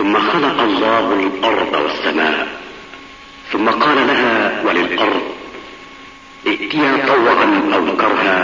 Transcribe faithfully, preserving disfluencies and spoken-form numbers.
ثم خلق الله الأرض والسماء، ثم قال لها وللأرض ائتيا طوعا أو كرها